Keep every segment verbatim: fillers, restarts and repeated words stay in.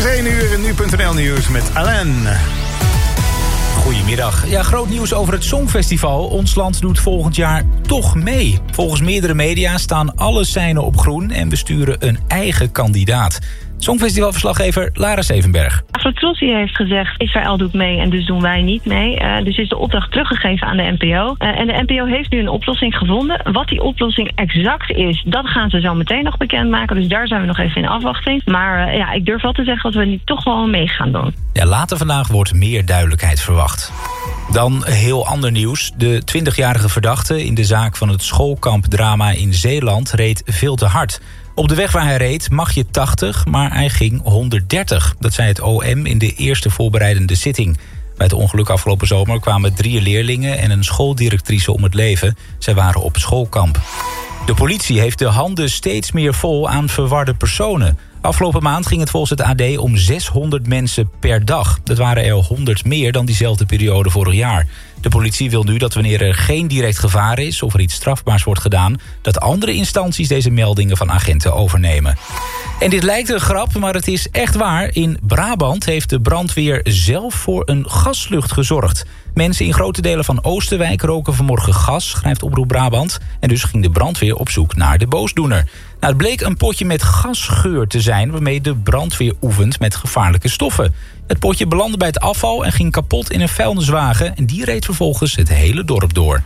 één uur in nu punt n l nieuws met Alain. Goedemiddag. Ja, groot nieuws over het Songfestival. Ons land doet volgend jaar toch mee. Volgens meerdere media staan alle seinen op groen en besturen een eigen kandidaat. Songfestivalverslaggever Lara Zevenberg. Afro-Tros heeft gezegd, Israël doet mee en dus doen wij niet mee. Uh, dus is de opdracht teruggegeven aan de N P O. Uh, en de N P O heeft nu een oplossing gevonden. Wat die oplossing exact is, dat gaan ze zo meteen nog bekendmaken. Dus daar zijn we nog even in afwachting. Maar uh, ja, ik durf wel te zeggen dat we nu toch wel mee gaan doen. Ja, later vandaag wordt meer duidelijkheid verwacht. Dan heel ander nieuws. De twintigjarige verdachte in de zaak van het schoolkampdrama in Zeeland reed veel te hard. Op de weg waar hij reed mag je tachtig, maar hij ging honderddertig. Dat zei het O M in de eerste voorbereidende zitting. Bij het ongeluk afgelopen zomer kwamen drie leerlingen en een schooldirectrice om het leven. Zij waren op schoolkamp. De politie heeft de handen steeds meer vol aan verwarde personen. Afgelopen maand ging het volgens het A D om zeshonderd mensen per dag. Dat waren er honderd meer dan diezelfde periode vorig jaar. De politie wil nu dat wanneer er geen direct gevaar is of er iets strafbaars wordt gedaan, dat andere instanties deze meldingen van agenten overnemen. En dit lijkt een grap, maar het is echt waar. In Brabant heeft de brandweer zelf voor een gaslucht gezorgd. Mensen in grote delen van Oosterwijk roken vanmorgen gas, schrijft Omroep Brabant. En dus ging de brandweer op zoek naar de boosdoener. Nou, het bleek een potje met gasgeur te zijn, waarmee de brandweer oefent met gevaarlijke stoffen. Het potje belandde bij het afval en ging kapot in een vuilniswagen. En die reed vervolgens het hele dorp door.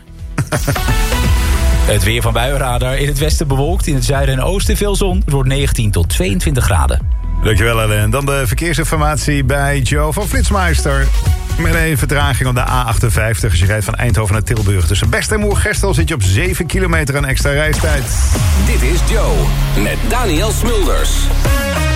Het weer van Buienradar. In het westen bewolkt, in het zuiden en oosten veel zon. Het wordt negentien tot tweeëntwintig graden. Dankjewel, Alain. Dan de verkeersinformatie bij Joe van Flitsmeister. Met een vertraging op de A achtenvijftig. Als je rijdt van Eindhoven naar Tilburg. Tussen Best en Moergestel zit je op zeven kilometer aan extra reistijd. Dit is Joe met Daniel Smulders.